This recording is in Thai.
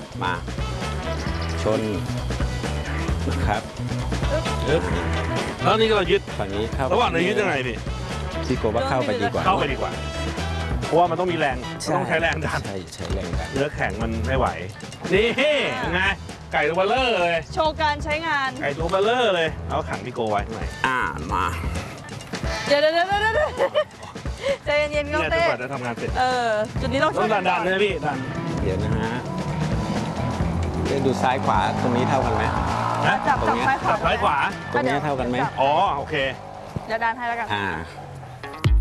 มาชนนะครับแล้วนี่ก็เรายึดฝั่งนี้เข้าระหว่างเรายึดยังไงพี่โกว่าเข้าไปดีกว่าเข้าไปดีกว่าเพราะว่ามันต้องมีแรงต้องใช้แรงดันใช้แรงดันเนื้อแข็งมันไม่ไหวนี่ไงไก่ตัวเบลเลอร์เลยโชว์การใช้งานไก่ตัวเบลเลอร์เลยเอาขังพี่โกไว้ข้างในมาเดี๋ยวใจเย็นๆก็เนี่ยจนเต้กว่าจะทำงานเสร็จจุดนี้ต้องต้องช่วยดันนะพี่ดันเดี๋ยวนะฮะเดี๋ยวดูซ้ายขวาตรงนี้เท่ากันไหมจับซ้ายขวาซ้ายขวาตรงนี้เท่ากันไหมอ๋อโอเคเดี๋ยวดันให้แล้วกัน